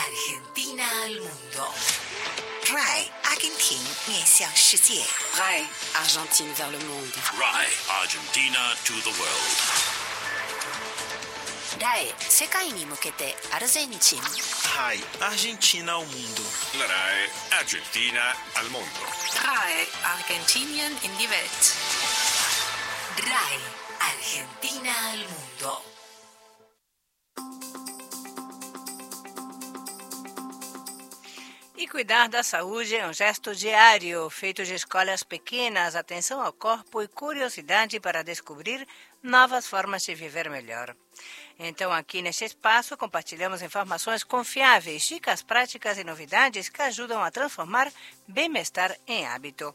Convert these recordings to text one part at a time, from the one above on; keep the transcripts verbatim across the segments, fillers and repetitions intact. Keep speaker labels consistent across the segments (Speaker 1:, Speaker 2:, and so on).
Speaker 1: Argentina al mundo. R A I Argentina 面向世界。
Speaker 2: R A I Argentine vers le monde.
Speaker 3: R A I Argentina to the world.
Speaker 2: R A I 世界に向けてアルゼンチン。
Speaker 4: R A I Argentina ao mundo.
Speaker 3: R A I Argentina al mundo.
Speaker 2: R A I Argentinien in die Welt.
Speaker 1: R A I Argentina al mundo.
Speaker 5: E cuidar da saúde é um gesto diário, feito de escolhas pequenas, atenção ao corpo e curiosidade para descobrir novas formas de viver melhor. Então, aqui neste espaço, compartilhamos informações confiáveis, dicas práticas e novidades que ajudam a transformar bem-estar em hábito.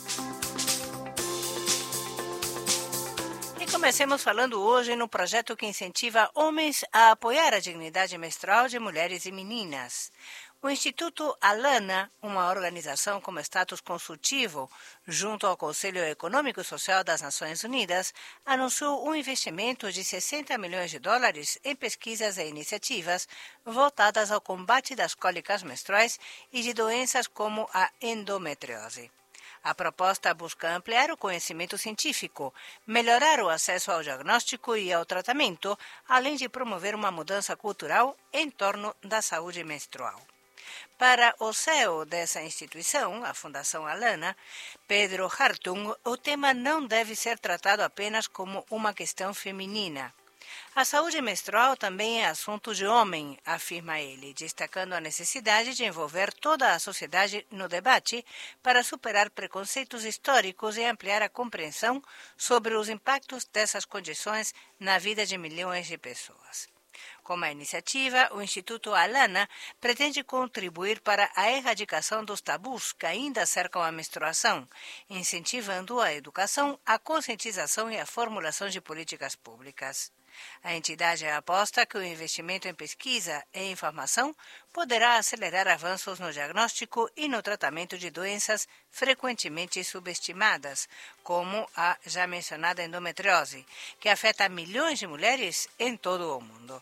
Speaker 5: E comecemos falando hoje no projeto que incentiva homens a apoiar a dignidade menstrual de mulheres e meninas. O Instituto Alana, uma organização com status consultivo junto ao Conselho Econômico e Social das Nações Unidas, anunciou um investimento de sessenta milhões de dólares em pesquisas e iniciativas voltadas ao combate das cólicas menstruais e de doenças como a endometriose. A proposta busca ampliar o conhecimento científico, melhorar o acesso ao diagnóstico e ao tratamento, além de promover uma mudança cultural em torno da saúde menstrual. Para o C E O dessa instituição, a Fundação Alana, Pedro Hartung, o tema não deve ser tratado apenas como uma questão feminina. A saúde menstrual também é assunto de homem, afirma ele, destacando a necessidade de envolver toda a sociedade no debate para superar preconceitos históricos e ampliar a compreensão sobre os impactos dessas condições na vida de milhões de pessoas. Com a iniciativa, o Instituto Alana pretende contribuir para a erradicação dos tabus que ainda cercam a menstruação, incentivando a educação, a conscientização e a formulação de políticas públicas. A entidade aposta que o investimento em pesquisa e informação poderá acelerar avanços no diagnóstico e no tratamento de doenças frequentemente subestimadas, como a já mencionada endometriose, que afeta milhões de mulheres em todo o mundo.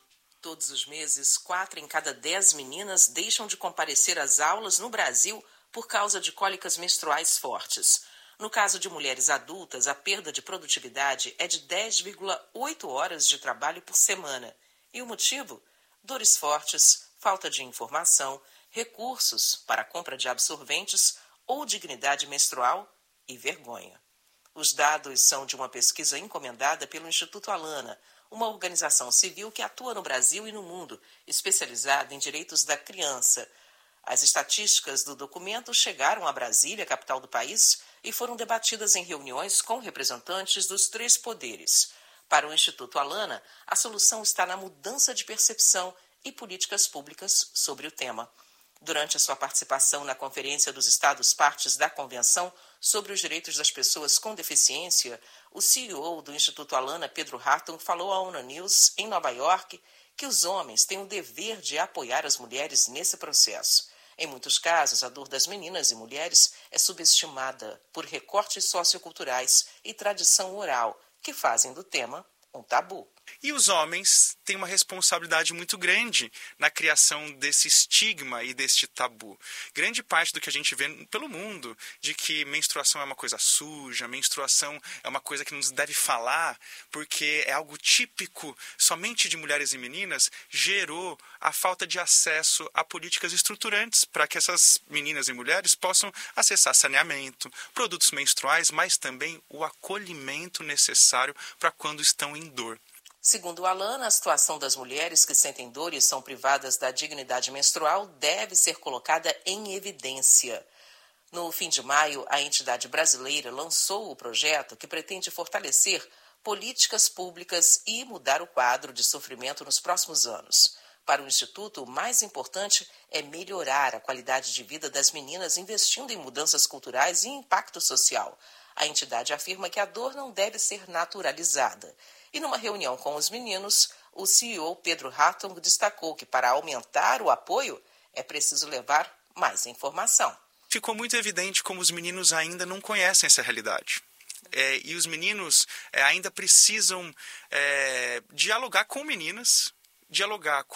Speaker 6: Todos os meses, quatro em cada dez meninas deixam de comparecer às aulas no Brasil por causa de cólicas menstruais fortes. No caso de mulheres adultas, a perda de produtividade é de dez vírgula oito horas de trabalho por semana. E o motivo? Dores fortes, falta de informação, recursos para a compra de absorventes ou dignidade menstrual e vergonha. Os dados são de uma pesquisa encomendada pelo Instituto Alana, uma organização civil que atua no Brasil e no mundo, especializada em direitos da criança. As estatísticas do documento chegaram a Brasília, capital do país, e foram debatidas em reuniões com representantes dos três poderes. Para o Instituto Alana, a solução está na mudança de percepção e políticas públicas sobre o tema. Durante a sua participação na Conferência dos Estados-Partes da Convenção sobre os Direitos das Pessoas com Deficiência, o C E O do Instituto Alana, Pedro Hartung, falou à ONU News, em Nova York, que os homens têm o dever de apoiar as mulheres nesse processo. Em muitos casos, a dor das meninas e mulheres é subestimada por recortes socioculturais e tradição oral, que fazem do tema um tabu.
Speaker 4: E os homens têm uma responsabilidade muito grande na criação desse estigma e deste tabu. Grande parte do que a gente vê pelo mundo, de que menstruação é uma coisa suja, menstruação é uma coisa que não se deve falar, porque é algo típico somente de mulheres e meninas, gerou a falta de acesso a políticas estruturantes para que essas meninas e mulheres possam acessar saneamento, produtos menstruais, mas também o acolhimento necessário para quando estão em dor.
Speaker 6: Segundo o Alana, a situação das mulheres que sentem dor e são privadas da dignidade menstrual deve ser colocada em evidência. No fim de maio, a entidade brasileira lançou o projeto que pretende fortalecer políticas públicas e mudar o quadro de sofrimento nos próximos anos. Para o Instituto, o mais importante é melhorar a qualidade de vida das meninas investindo em mudanças culturais e impacto social. A entidade afirma que a dor não deve ser naturalizada. E numa reunião com os meninos, o C E O Pedro Hartung destacou que para aumentar o apoio é preciso levar mais informação.
Speaker 4: Ficou muito evidente como os meninos ainda não conhecem essa realidade. É, e os meninos é, ainda precisam é, dialogar com meninas, dialogar com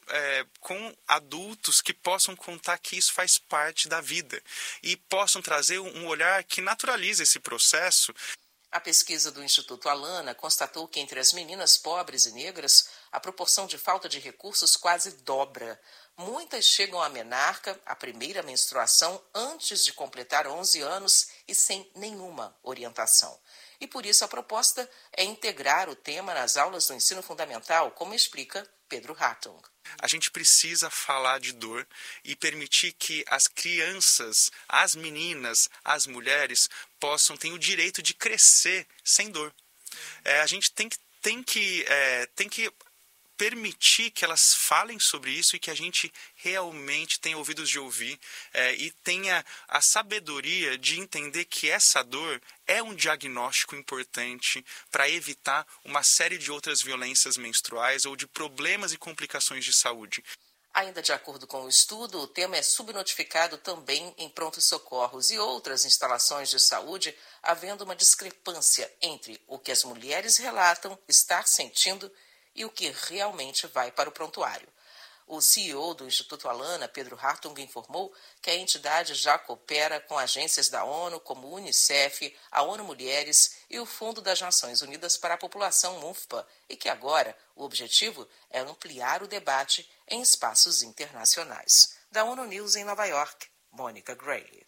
Speaker 4: é, com adultos que possam contar que isso faz parte da vida e possam trazer um olhar que naturalize esse processo.
Speaker 6: A pesquisa do Instituto Alana constatou que entre as meninas pobres e negras, a proporção de falta de recursos quase dobra. Muitas chegam à menarca, a primeira menstruação, antes de completar onze anos e sem nenhuma orientação. E por isso a proposta é integrar o tema nas aulas do ensino fundamental, como explica Pedro Hartung.
Speaker 4: A gente precisa falar de dor e permitir que as crianças, as meninas, as mulheres possam ter o direito de crescer sem dor. É, a gente tem que, tem que, é, tem que permitir que elas falem sobre isso e que a gente realmente tenha ouvidos de ouvir é, e tenha a sabedoria de entender que essa dor é um diagnóstico importante para evitar uma série de outras violências menstruais ou de problemas e complicações de saúde.
Speaker 6: Ainda de acordo com o estudo, o tema é subnotificado também em prontos socorros e outras instalações de saúde, havendo uma discrepância entre o que as mulheres relatam estar sentindo e o que realmente vai para o prontuário. O C E O do Instituto Alana, Pedro Hartung, informou que a entidade já coopera com agências da ONU, como o Unicef, a ONU Mulheres e o Fundo das Nações Unidas para a População, MUNFPA, e que agora o objetivo é ampliar o debate em espaços internacionais. Da ONU News em Nova York, Mônica Grayle.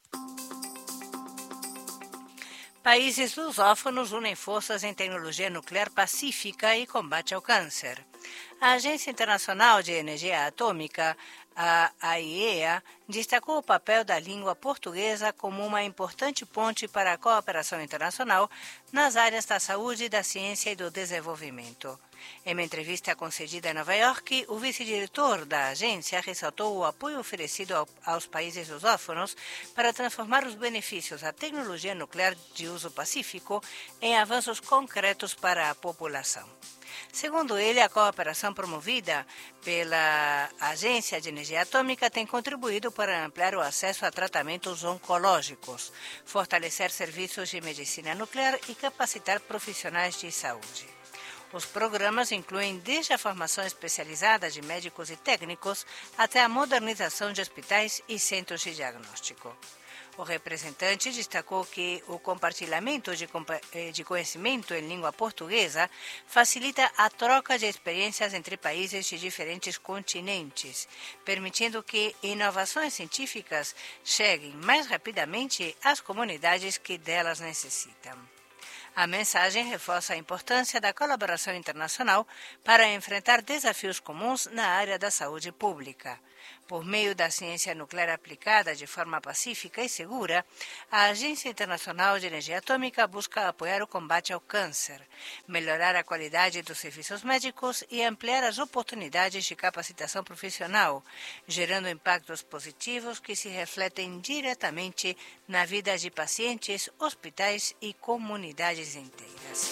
Speaker 5: Países lusófonos unem forças em tecnologia nuclear pacífica e combate ao câncer. A Agência Internacional de Energia Atômica, a A I E A, destacou o papel da língua portuguesa como uma importante ponte para a cooperação internacional nas áreas da saúde, da ciência e do desenvolvimento. Em uma entrevista concedida em Nova York, o vice-diretor da agência ressaltou o apoio oferecido ao, aos países lusófonos para transformar os benefícios da tecnologia nuclear de uso pacífico em avanços concretos para a população. Segundo ele, a cooperação promovida pela Agência de Energia Atômica tem contribuído para ampliar o acesso a tratamentos oncológicos, fortalecer serviços de medicina nuclear e capacitar profissionais de saúde. Os programas incluem desde a formação especializada de médicos e técnicos até a modernização de hospitais e centros de diagnóstico. O representante destacou que o compartilhamento de, de conhecimento em língua portuguesa facilita a troca de experiências entre países de diferentes continentes, permitindo que inovações científicas cheguem mais rapidamente às comunidades que delas necessitam. A mensagem reforça a importância da colaboração internacional para enfrentar desafios comuns na área da saúde pública. Por meio da ciência nuclear aplicada de forma pacífica e segura, a Agência Internacional de Energia Atômica busca apoiar o combate ao câncer, melhorar a qualidade dos serviços médicos e ampliar as oportunidades de capacitação profissional, gerando impactos positivos que se refletem diretamente na vida de pacientes, hospitais e comunidades inteiras.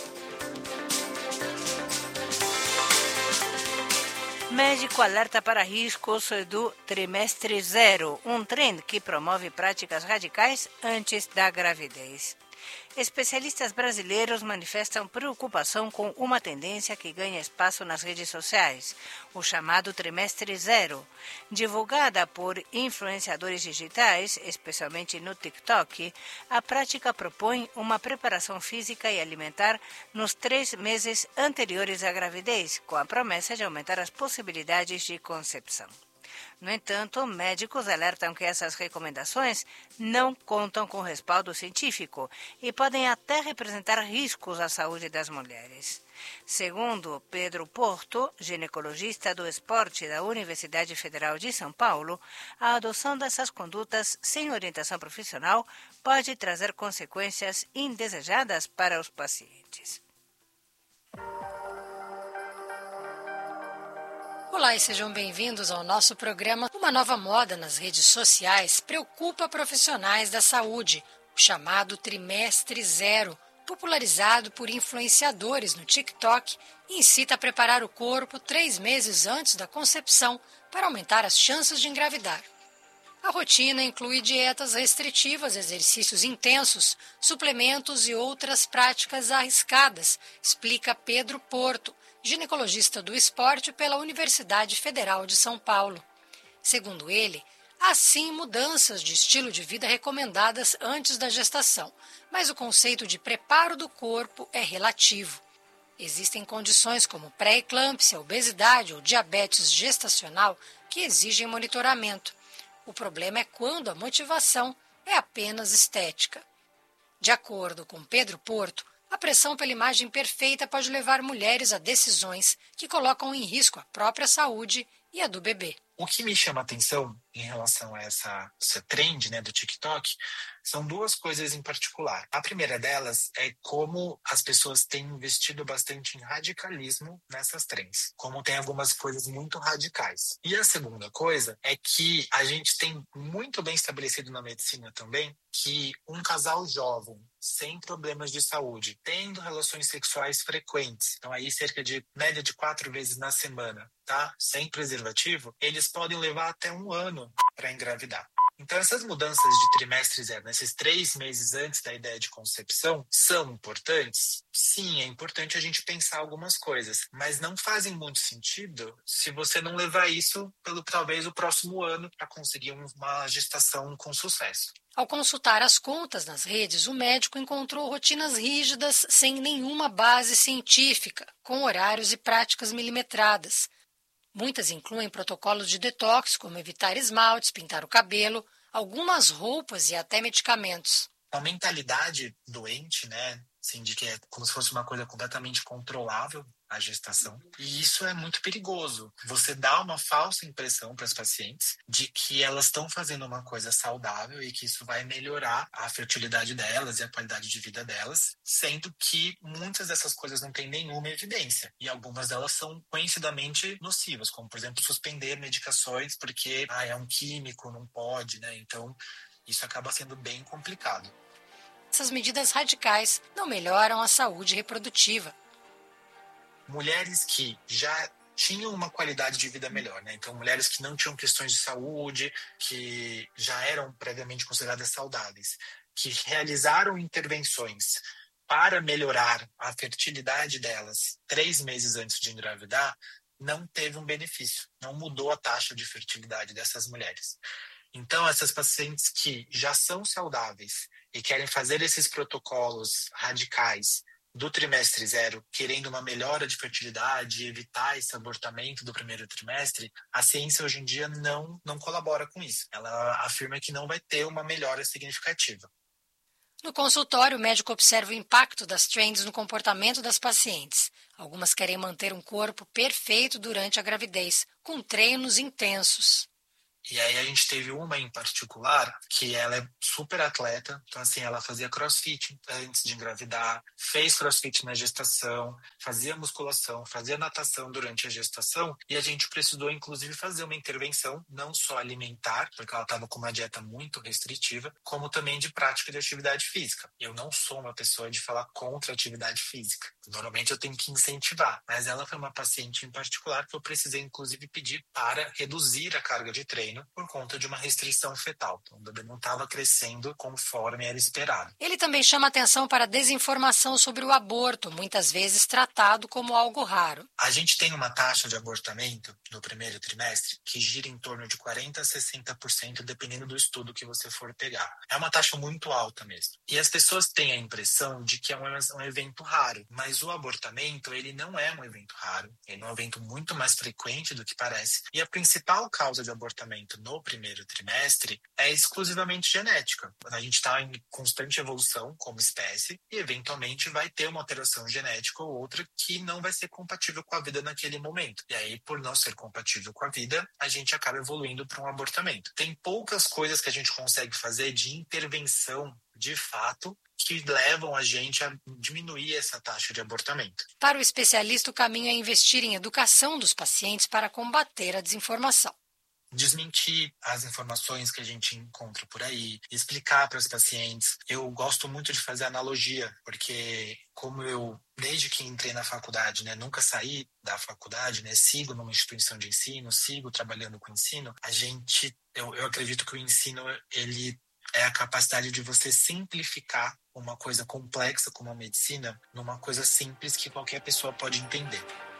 Speaker 5: Médico alerta para riscos do trimestre zero, um trend que promove práticas radicais antes da gravidez. Especialistas brasileiros manifestam preocupação com uma tendência que ganha espaço nas redes sociais, o chamado trimestre zero. Divulgada por influenciadores digitais, especialmente no TikTok, a prática propõe uma preparação física e alimentar nos três meses anteriores à gravidez, com a promessa de aumentar as possibilidades de concepção. No entanto, médicos alertam que essas recomendações não contam com respaldo científico e podem até representar riscos à saúde das mulheres. Segundo Pedro Porto, ginecologista do esporte da Universidade Federal de São Paulo, a adoção dessas condutas sem orientação profissional pode trazer consequências indesejadas para os pacientes.
Speaker 7: Olá e sejam bem-vindos ao nosso programa. Uma nova moda nas redes sociais preocupa profissionais da saúde, o chamado trimestre zero, popularizado por influenciadores no TikTok, incita a preparar o corpo três meses antes da concepção para aumentar as chances de engravidar. A rotina inclui dietas restritivas, exercícios intensos, suplementos e outras práticas arriscadas, explica Pedro Porto, ginecologista do esporte pela Universidade Federal de São Paulo. Segundo ele, há sim mudanças de estilo de vida recomendadas antes da gestação, mas o conceito de preparo do corpo é relativo. Existem condições como pré-eclâmpsia, obesidade ou diabetes gestacional que exigem monitoramento. O problema é quando a motivação é apenas estética. De acordo com Pedro Porto, a pressão pela imagem perfeita pode levar mulheres a decisões que colocam em risco a própria saúde e a do bebê.
Speaker 8: O que me chama a atenção em relação a essa, essa trend, né, do TikTok são duas coisas em particular. A primeira delas é como as pessoas têm investido bastante em radicalismo nessas trends, como tem algumas coisas muito radicais. E a segunda coisa é que a gente tem muito bem estabelecido na medicina também que um casal jovem, sem problemas de saúde, tendo relações sexuais frequentes, então aí cerca de média de quatro vezes na semana, tá? Sem preservativo, eles podem levar até um ano para engravidar. Então, essas mudanças de trimestre zero, nesses três meses antes da ideia de concepção, são importantes? Sim, é importante a gente pensar algumas coisas, mas não fazem muito sentido se você não levar isso pelo talvez o próximo ano para conseguir uma gestação com sucesso.
Speaker 7: Ao consultar as contas nas redes, o médico encontrou rotinas rígidas sem nenhuma base científica, com horários e práticas milimetradas. Muitas incluem protocolos de detox, como evitar esmaltes, pintar o cabelo, algumas roupas e até medicamentos.
Speaker 8: A mentalidade doente, né, assim, de que é como se fosse uma coisa completamente controlável, a gestação. E isso é muito perigoso. Você dá uma falsa impressão para as pacientes de que elas estão fazendo uma coisa saudável e que isso vai melhorar a fertilidade delas e a qualidade de vida delas, sendo que muitas dessas coisas não têm nenhuma evidência. E algumas delas são conhecidamente nocivas, como, por exemplo, suspender medicações porque ah, é um químico, não pode, né? Então, isso acaba sendo bem complicado.
Speaker 7: Essas medidas radicais não melhoram a saúde reprodutiva.
Speaker 8: Mulheres que já tinham uma qualidade de vida melhor, né? Então, mulheres que não tinham questões de saúde, que já eram previamente consideradas saudáveis, que realizaram intervenções para melhorar a fertilidade delas três meses antes de engravidar, não teve um benefício, não mudou a taxa de fertilidade dessas mulheres. Então, essas pacientes que já são saudáveis e querem fazer esses protocolos radicais do trimestre zero, querendo uma melhora de fertilidade e evitar esse abortamento do primeiro trimestre, a ciência hoje em dia não, não colabora com isso. Ela afirma que não vai ter uma melhora significativa.
Speaker 7: No consultório, o médico observa o impacto das trends no comportamento das pacientes. Algumas querem manter um corpo perfeito durante a gravidez, com treinos intensos.
Speaker 8: E aí a gente teve uma em particular, que ela é super atleta, então assim, ela fazia crossfit antes de engravidar, fez crossfit na gestação, fazia musculação, fazia natação durante a gestação, e a gente precisou inclusive fazer uma intervenção, não só alimentar, porque ela estava com uma dieta muito restritiva, como também de prática de atividade física. Eu não sou uma pessoa de falar contra a atividade física, normalmente eu tenho que incentivar, mas ela foi uma paciente em particular que eu precisei inclusive pedir para reduzir a carga de treino por conta de uma restrição fetal. Então, o bebê não estava crescendo conforme era esperado.
Speaker 7: Ele também chama atenção para a desinformação sobre o aborto, muitas vezes tratado como algo raro.
Speaker 8: A gente tem uma taxa de abortamento no primeiro trimestre que gira em torno de quarenta a sessenta por cento, dependendo do estudo que você for pegar. É uma taxa muito alta mesmo. E as pessoas têm a impressão de que é um, um evento raro, mas o abortamento, ele não é um evento raro. Ele é um evento muito mais frequente do que parece. E a principal causa de abortamento no primeiro trimestre é exclusivamente genética. A gente está em constante evolução como espécie e eventualmente vai ter uma alteração genética ou outra que não vai ser compatível com a vida naquele momento. E aí, por não ser compatível com a vida, a gente acaba evoluindo para um abortamento. Tem poucas coisas que a gente consegue fazer de intervenção de fato que levam a gente a diminuir essa taxa de abortamento.
Speaker 7: Para o especialista, o caminho é investir em educação dos pacientes para combater a desinformação.
Speaker 8: Desmentir as informações que a gente encontra por aí, explicar para os pacientes. Eu gosto muito de fazer analogia, porque como eu, desde que entrei na faculdade, né, nunca saí da faculdade, né, sigo numa instituição de ensino, sigo trabalhando com ensino, a gente, eu, eu acredito que o ensino, ele é a capacidade de você simplificar uma coisa complexa como a medicina numa coisa simples que qualquer pessoa pode entender.